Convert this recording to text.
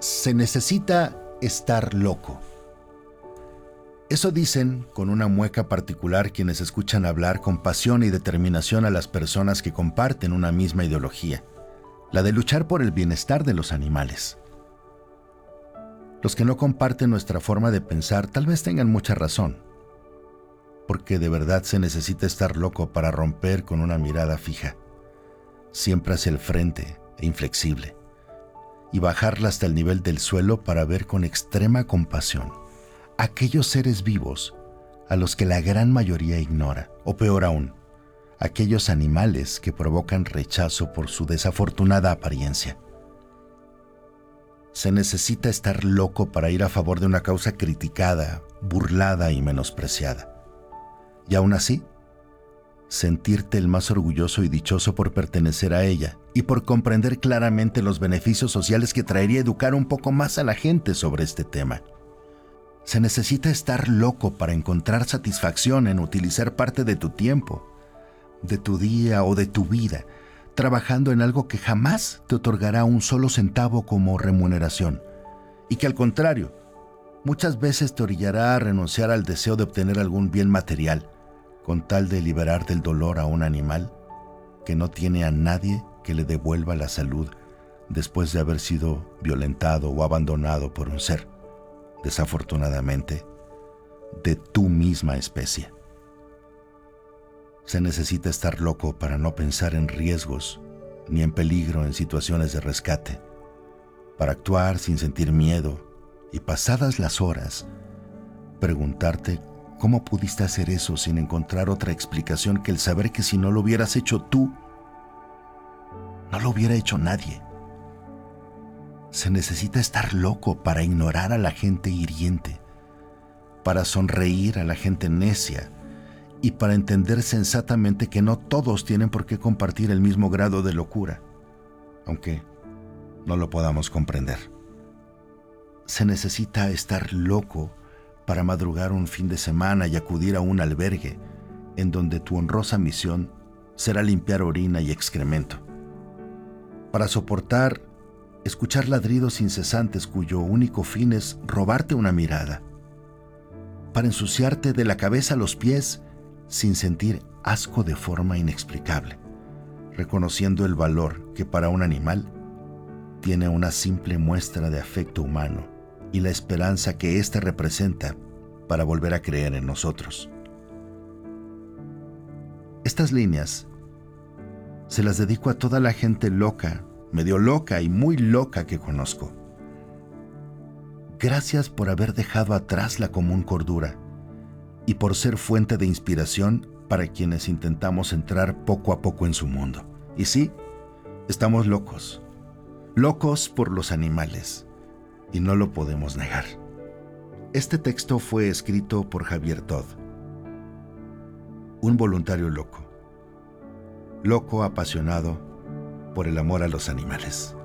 Se necesita estar loco. Eso dicen con una mueca particular quienes escuchan hablar con pasión y determinación a las personas que comparten una misma ideología, la de luchar por el bienestar de los animales. Los que no comparten nuestra forma de pensar tal vez tengan mucha razón, porque de verdad se necesita estar loco para romper con una mirada fija, siempre hacia el frente e inflexible, y bajarla hasta el nivel del suelo para ver con extrema compasión aquellos seres vivos a los que la gran mayoría ignora, o peor aún, aquellos animales que provocan rechazo por su desafortunada apariencia. Se necesita estar loco para ir a favor de una causa criticada, burlada y menospreciada. Y aún así, sentirte el más orgulloso y dichoso por pertenecer a ella y por comprender claramente los beneficios sociales que traería educar un poco más a la gente sobre este tema. Se necesita estar loco para encontrar satisfacción en utilizar parte de tu tiempo, de tu día o de tu vida, trabajando en algo que jamás te otorgará un solo centavo como remuneración, y que al contrario, muchas veces te orillará a renunciar al deseo de obtener algún bien material, con tal de liberar del dolor a un animal que no tiene a nadie que le devuelva la salud después de haber sido violentado o abandonado por un ser, desafortunadamente, de tu misma especie. Se necesita estar loco para no pensar en riesgos ni en peligro en situaciones de rescate, para actuar sin sentir miedo y, pasadas las horas, preguntarte cómo pudiste hacer eso sin encontrar otra explicación que el saber que si no lo hubieras hecho tú, no lo hubiera hecho nadie. Se necesita estar loco para ignorar a la gente hiriente, para sonreír a la gente necia y para entender sensatamente que no todos tienen por qué compartir el mismo grado de locura, aunque no lo podamos comprender. Se necesita estar loco para madrugar un fin de semana y acudir a un albergue en donde tu honrosa misión será limpiar orina y excremento, para soportar escuchar ladridos incesantes cuyo único fin es robarte una mirada, para ensuciarte de la cabeza a los pies sin sentir asco de forma inexplicable, reconociendo el valor que para un animal tiene una simple muestra de afecto humano y la esperanza que éste representa para volver a creer en nosotros. Estas líneas se las dedico a toda la gente loca, medio loca y muy loca que conozco. Gracias por haber dejado atrás la común cordura y por ser fuente de inspiración para quienes intentamos entrar poco a poco en su mundo. Y sí, estamos locos. Locos por los animales. Y no lo podemos negar. Este texto fue escrito por Javier Todd, un voluntario loco. Loco apasionado por el amor a los animales.